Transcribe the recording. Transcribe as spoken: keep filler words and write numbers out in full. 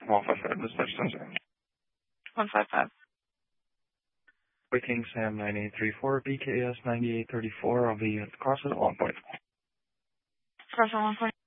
one five five, dispatch center. one five five. Waking Sam nine eight three four, B K S ninety-eight thirty-four, I'll be at the crossing at one point. Crossing one point.